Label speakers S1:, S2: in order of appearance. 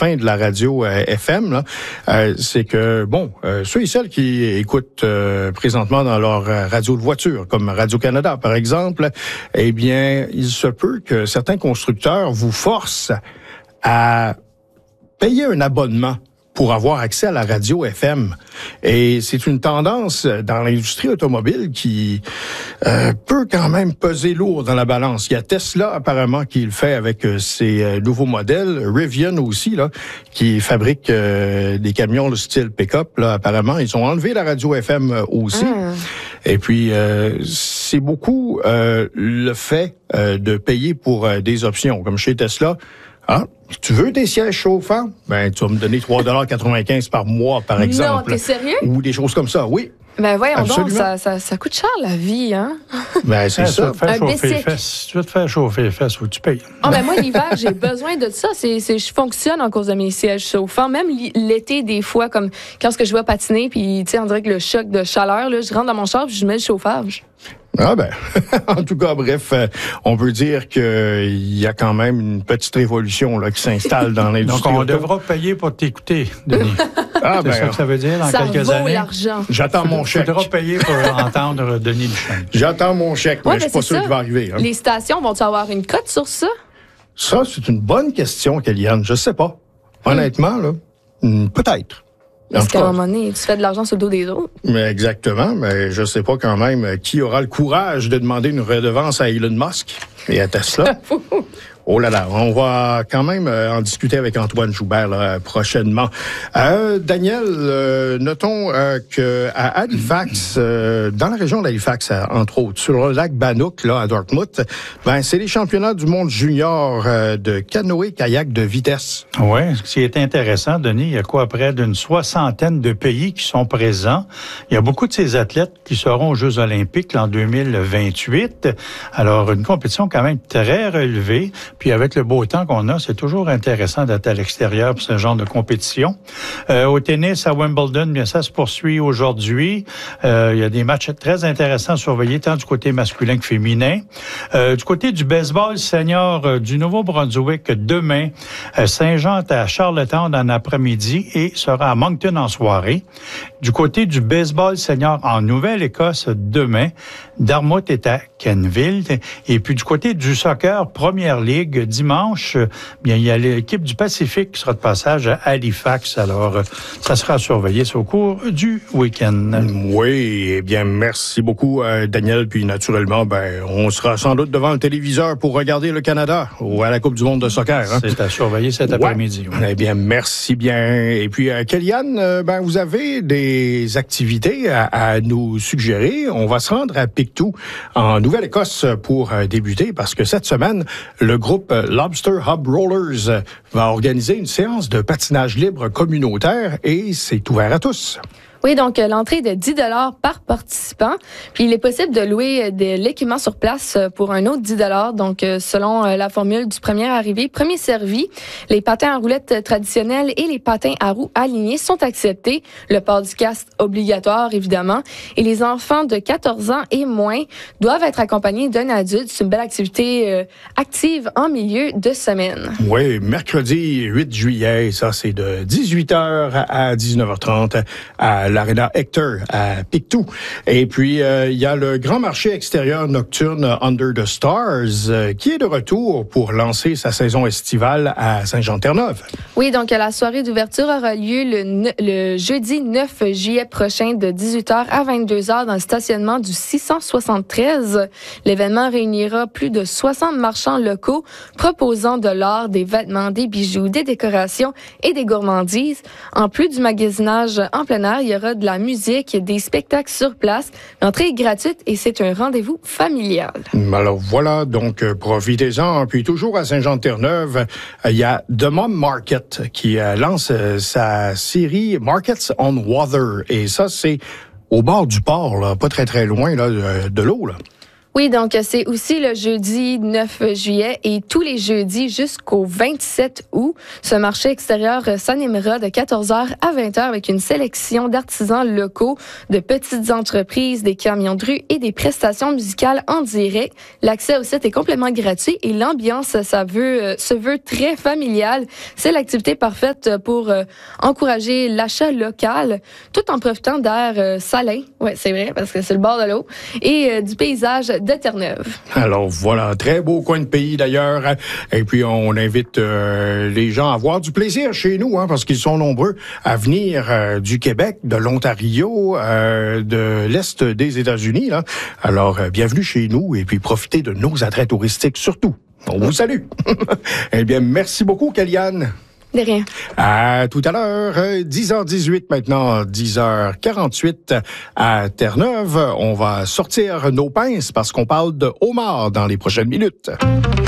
S1: fin de la radio FM, là, c'est que, ceux et celles qui écoutent présentement dans leur radio de voiture, comme Radio-Canada, par exemple, eh bien, il se peut que certains constructeurs vous forcent à payer un abonnement pour avoir accès à la radio FM. Et c'est une tendance dans l'industrie automobile qui peut quand même peser lourd dans la balance. Il y a Tesla, apparemment, qui le fait avec ses nouveaux modèles. Rivian aussi, là, qui fabrique des camions de style pick-up. Là, apparemment, ils ont enlevé la radio FM aussi. Et puis, c'est beaucoup le fait de payer pour des options. Comme chez Tesla, tu veux des sièges chauffants? Ben, tu vas me donner 3,95 $ par mois, par exemple.
S2: Non, t'es sérieux?
S1: Ou des choses comme ça, oui.
S2: Ben voyons
S1: Absolument.
S2: donc, ça coûte cher la vie, hein?
S1: Ben, c'est ça.
S3: Si tu veux te faire chauffer les fesses, faut que tu payes.
S2: Moi, l'hiver, j'ai besoin de ça. Je fonctionne en cause de mes sièges chauffants. Même l'été, des fois, comme quand je vais patiner, puis on dirait que le choc de chaleur, là, je rentre dans mon char puis je mets le chauffage.
S1: Ah ben, en tout cas, bref, on peut dire qu'il y a quand même une petite révolution là qui s'installe dans l'industrie.
S3: Donc, on devra payer pour t'écouter, Denis. C'est ça que ça veut dire dans quelques années?
S2: Ça vaut l'argent.
S1: J'attends mon chèque.
S3: Tu devras payer pour entendre Denis Duchesne.
S1: J'attends mon chèque, mais je suis pas sûr qu'il va arriver. Hein.
S2: Les stations vont-tu avoir une cote sur ça?
S1: Ça, c'est une bonne question, Kellyanne. Je sais pas. Honnêtement, là, peut-être.
S2: Parce qu'à un moment donné, tu fais de l'argent sur le dos des autres.
S1: Mais exactement, mais je sais pas quand même qui aura le courage de demander une redevance à Elon Musk et à Tesla. Oh là là, on va quand même en discuter avec Antoine Joubert là, prochainement. Daniel, notons que à Halifax, dans la région d'Halifax, entre autres, sur le lac Bannock, là, à Dartmouth, c'est les championnats du monde junior de canoë-kayak de vitesse.
S3: Oui, ce qui est intéressant, Denis, il y a près d'une 60aine de pays qui sont présents. Il y a beaucoup de ces athlètes qui seront aux Jeux olympiques en 2028. Alors, une compétition quand même très relevée. Puis avec le beau temps qu'on a, c'est toujours intéressant d'être à l'extérieur pour ce genre de compétition. Au tennis, à Wimbledon, bien ça se poursuit aujourd'hui. Il y a des matchs très intéressants à surveiller, tant du côté masculin que féminin. Du côté du baseball senior du Nouveau-Brunswick, demain, Saint-Jean est à Charlottetown en après-midi et sera à Moncton en soirée. Du côté du baseball senior en Nouvelle-Écosse, demain, Dartmouth est à Kenville. Et puis du côté du soccer, Première Ligue, dimanche, bien il y a l'équipe du Pacifique qui sera de passage à Halifax. Alors, ça sera surveillé au cours du week-end.
S1: Oui, eh bien, merci beaucoup, Daniel. Puis naturellement, on sera sans doute devant le téléviseur pour regarder le Canada ou à la Coupe du monde de soccer. Hein?
S3: C'est à surveiller cet après-midi.
S1: Ouais. Eh bien, merci bien. Et puis, Kellyanne, vous avez des activités à nous suggérer. On va se rendre à Pictou, en Nouvelle-Écosse, pour débuter, parce que cette semaine, le groupe Lobster Hub Rollers va organiser une séance de patinage libre communautaire et c'est ouvert à tous.
S2: Oui, donc l'entrée est de 10 $ par participant. Puis il est possible de louer de l'équipement sur place pour un autre 10 $. Donc selon la formule du premier arrivé, premier servi, les patins à roulettes traditionnels et les patins à roues alignés sont acceptés. Le port du casque obligatoire, évidemment. Et les enfants de 14 ans et moins doivent être accompagnés d'un adulte. C'est une belle activité active en milieu de semaine.
S1: Oui, mercredi 8 juillet, ça c'est de 18h à 19h30 à l'Arena Hector à Pictou. Et puis, il y a le grand marché extérieur nocturne Under the Stars qui est de retour pour lancer sa saison estivale à Saint-Jean-Terre-Neuve.
S2: Oui, donc la soirée d'ouverture aura lieu le jeudi 9 juillet prochain de 18h à 22h dans le stationnement du 673. L'événement réunira plus de 60 marchands locaux proposant de l'art, des vêtements, des bijoux, des décorations et des gourmandises. En plus du magasinage en plein air, il y aura de la musique, des spectacles sur place. L'entrée est gratuite et c'est un rendez-vous familial.
S1: Alors voilà, donc profitez-en. Puis toujours à Saint-Jean-Terre-Neuve, il y a The Mom Market qui lance sa série Markets on Water. Et ça, c'est au bord du port, là, pas très très loin là, de l'eau, là.
S2: Oui, donc c'est aussi le jeudi 9 juillet et tous les jeudis jusqu'au 27 août. Ce marché extérieur s'animera de 14h à 20h avec une sélection d'artisans locaux, de petites entreprises, des camions de rue et des prestations musicales en direct. L'accès au site est complètement gratuit et l'ambiance, se veut très familiale. C'est l'activité parfaite pour encourager l'achat local tout en profitant d'air salin. Ouais, c'est vrai parce que c'est le bord de l'eau et du paysage de Terre-Neuve.
S1: Alors voilà, très beau coin de pays d'ailleurs. Et puis on invite les gens à avoir du plaisir chez nous, parce qu'ils sont nombreux à venir du Québec, de l'Ontario, de l'Est des États-Unis. Là. Alors bienvenue chez nous et puis profitez de nos attraits touristiques surtout. On vous salue. Eh bien, merci beaucoup, Kellyanne.
S2: De rien.
S1: À tout à l'heure, 10h18 maintenant, 10h48 à Terre-Neuve. On va sortir nos pinces parce qu'on parle de homard dans les prochaines minutes.